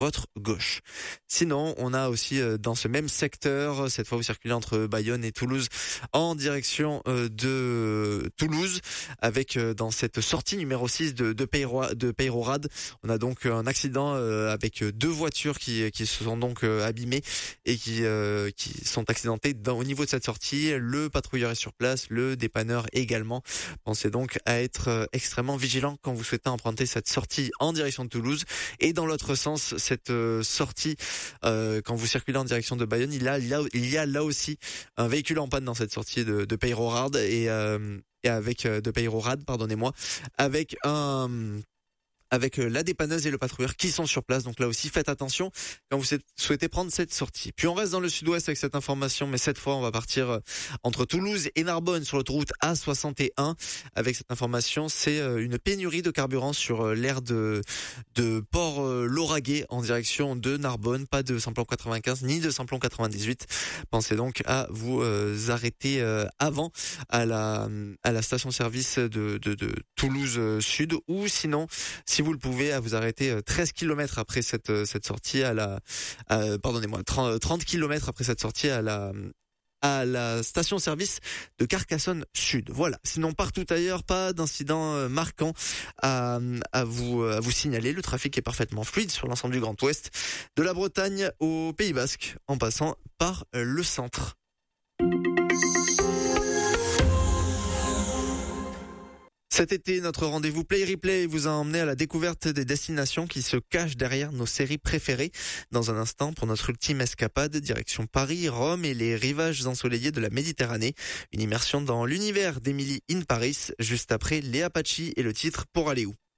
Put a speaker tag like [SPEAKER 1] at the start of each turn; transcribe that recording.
[SPEAKER 1] votre gauche. Sinon, on a aussi dans ce même secteur, cette fois vous circulez entre Bayonne et Toulouse en direction de Toulouse avec dans cette sortie numéro 6 de Peyrorade, on a donc un accident avec deux voitures qui se sont donc abîmées et qui sont accidentées au niveau de cette sortie. Le patrouilleur est sur place, le dépanneur également. Pensez donc à être extrêmement vigilant quand vous souhaitez emprunter cette sortie en direction de Toulouse. Et dans l'autre sens, cette sortie, quand vous circulez en direction de Bayonne, il y a là aussi un véhicule en panne dans cette sortie de Peyrorade et avec de Peyrorade, pardonnez-moi, avec la dépanneuse et le patrouilleur qui sont sur place. Donc là aussi, faites attention quand vous souhaitez prendre cette sortie. Puis on reste dans le sud-ouest avec cette information, mais cette fois, on va partir entre Toulouse et Narbonne sur l'autoroute A61. Avec cette information, c'est une pénurie de carburant sur l'aire de Port-Lauragais en direction de Narbonne. Pas de samplon 95 ni de samplon 98. Pensez donc à vous arrêter avant à la station-service de Toulouse Sud, ou sinon, si vous le pouvez, à vous arrêter 13 km après cette sortie 30 km après cette sortie à la station-service de Carcassonne Sud. Voilà. Sinon, partout ailleurs, pas d'incident marquant à vous signaler. Le trafic est parfaitement fluide sur l'ensemble du Grand Ouest, de la Bretagne au Pays Basque, en passant par le centre. Cet été, notre rendez-vous Play Replay vous a emmené à la découverte des destinations qui se cachent derrière nos séries préférées. Dans un instant, pour notre ultime escapade, direction Paris, Rome et les rivages ensoleillés de la Méditerranée. Une immersion dans l'univers d'Emily in Paris, juste après Léa Paci et le titre Pour aller où.